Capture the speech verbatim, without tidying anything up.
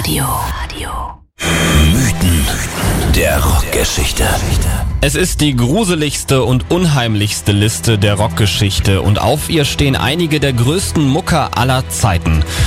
Radio. Mythen der Rockgeschichte. Es ist die gruseligste und unheimlichste Liste der Rockgeschichte und auf ihr stehen einige der größten Mucker aller Zeiten.